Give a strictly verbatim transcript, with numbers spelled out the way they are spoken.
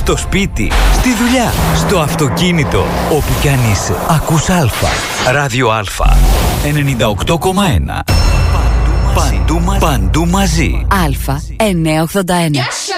στο σπίτι, στη δουλειά, στο αυτοκίνητο, όπου κι αν είσαι. Ακούς Α. Ράδιο Α. ενενήντα οκτώ κόμμα ένα. Παντού μαζί. Παντού μαζί. Α εννιακόσια ογδόντα ένα.